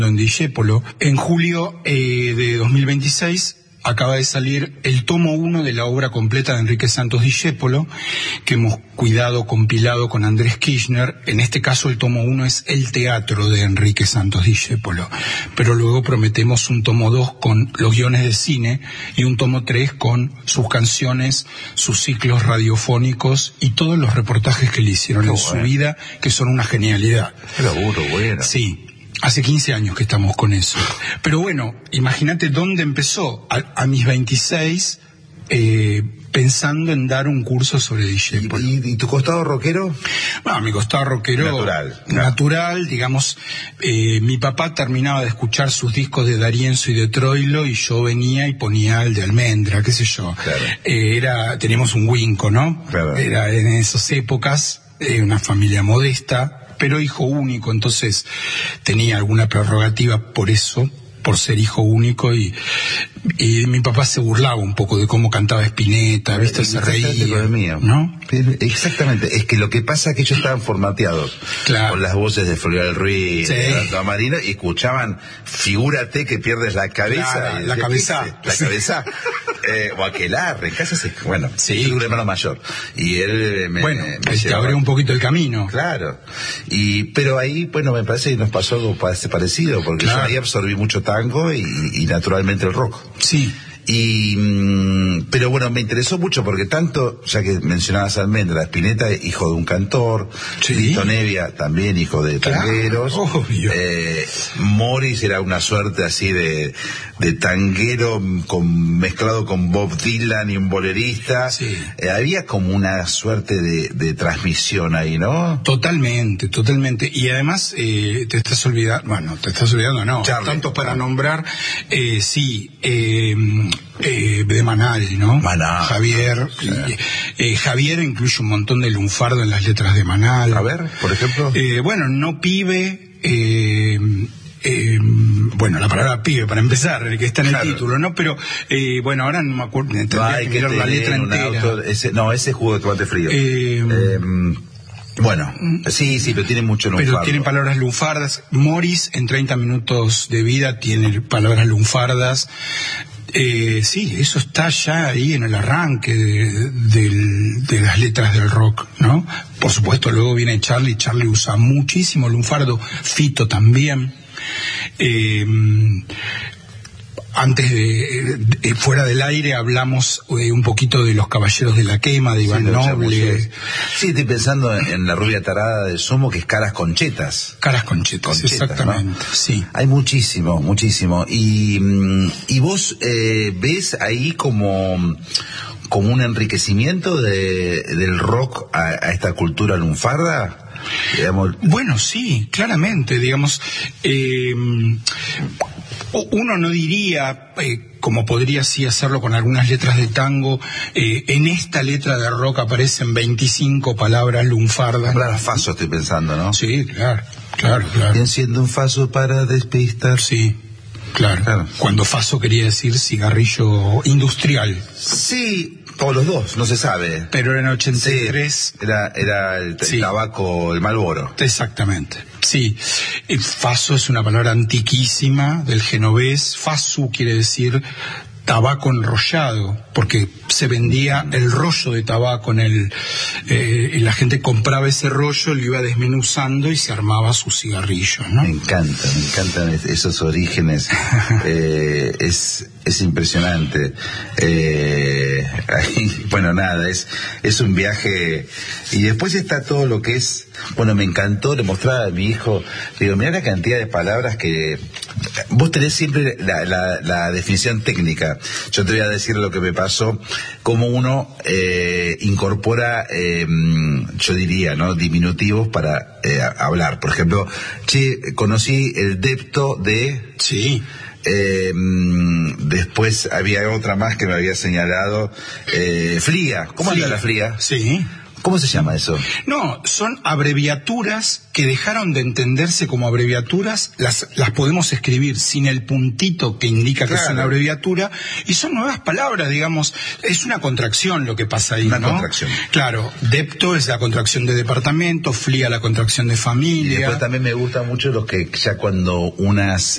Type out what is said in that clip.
en Discépolo. En julio de 2026 acaba de salir el tomo 1 de la obra completa de Enrique Santos Discépolo, que hemos cuidado, compilado con Andrés Kirchner. En este caso el tomo 1 es el teatro de Enrique Santos Discépolo, pero luego prometemos un tomo 2 con los guiones de cine y un tomo 3 con sus canciones, sus ciclos radiofónicos y todos los reportajes que le hicieron en su vida, que son una genialidad. Qué laburo, bueno. Sí. Hace 15 años que estamos con eso. Pero bueno, imagínate dónde empezó. A mis 26, pensando en dar un curso sobre Discépolo. ¿Y tu costado rockero? Bueno, mi costado rockero... Natural, digamos. Mi papá terminaba de escuchar sus discos de D'Arienzo y de Troilo y yo venía y ponía el de Almendra, qué sé yo. Claro. Teníamos un Winco, ¿no? Claro. Era en esas épocas, una familia modesta, pero hijo único, entonces tenía alguna prerrogativa por eso, por ser hijo único, y mi papá se burlaba un poco de cómo cantaba Spinetta, ¿viste? Se reía, ¿no? Exactamente, es que lo que pasa es que ellos estaban formateados, claro, con las voces de Florial Ruiz, sí, de Alto Marino, y escuchaban, figúrate que pierdes la cabeza. Claro, la cabeza. La cabeza. O Aquelarre, en casa bueno, sí, yo soy un hermano mayor, y él me te abrió un poquito el camino. Claro, pero ahí, bueno, me parece que nos pasó algo parecido, porque yo ahí absorbí mucho tango y naturalmente el rock. Sí. Pero bueno, me interesó mucho porque tanto, ya que mencionabas a Almendra, Spinetta, hijo de un cantor, sí, Lito Nevia, también hijo de tangueros, Morris era una suerte así de tanguero mezclado con Bob Dylan y un bolerista. Sí. Había como una suerte de transmisión ahí, ¿no? Totalmente. Y además, te estás olvidando, no, Charlie, tanto para nombrar, de Manal, ¿no? Manal. Javier. Sí. Javier incluye un montón de lunfardo en las letras de Manal. A ver, por ejemplo. No pibe. La palabra pibe, para empezar, el que está en el título, ¿no? Pero, ahora no me acuerdo, tendría que mirar la letra entera. Ese jugo de tomate frío. Sí, pero tiene mucho lunfardo. Pero tiene palabras lunfardas. Morris, en 30 minutos de vida, tiene palabras lunfardas. Sí, eso está ya ahí en el arranque de las letras del rock, ¿no? Por supuesto, luego viene Charlie usa muchísimo lunfardo, Fito también. Antes fuera del aire hablamos un poquito de Los Caballeros de la Quema, de Iván Noble. Sí, estoy pensando en La Rubia Tarada de Sumo, que es Caras Conchetas. Caras Conchetas, exactamente, ¿no? Sí. Hay muchísimo. Y vos ves ahí como un enriquecimiento del rock a esta cultura lunfarda. Bueno, sí, claramente, digamos, uno no diría, como podría sí hacerlo con algunas letras de tango, en esta letra de rock aparecen 25 palabras lunfardas. Palabras faso estoy pensando, ¿no? Sí, claro. Enciendo un faso para despistar. Sí, claro. Cuando faso quería decir cigarrillo industrial. Sí. O los dos, no se sabe. Pero en 83... Sí, era el tabaco, el Marlboro. Exactamente, sí. Faso es una palabra antiquísima del genovés. Fasu quiere decir tabaco enrollado, porque se vendía el rollo de tabaco y la gente compraba ese rollo, lo iba desmenuzando y se armaba su cigarrillo, ¿no? Me encantan esos orígenes. Es impresionante. Es un viaje. Y después está todo lo que es. Me encantó, le mostraba a mi hijo, digo, mirá la cantidad de palabras que vos tenés siempre la definición técnica. Yo te voy a decir lo que me pasó, cómo uno incorpora, yo diría, ¿no?, diminutivos para hablar. Por ejemplo, conocí el depto de... Sí. Después había otra más que me había señalado, Flia. ¿Cómo anda la Flia? Sí. ¿Cómo se llama eso? No, son abreviaturas que dejaron de entenderse como abreviaturas, las podemos escribir sin el puntito que indica que es una abreviatura, y son nuevas palabras, digamos, es una contracción lo que pasa ahí, una ¿no? Contracción. Claro, depto es la contracción de departamento, flia la contracción de familia. Y después también me gusta mucho los que ya cuando unas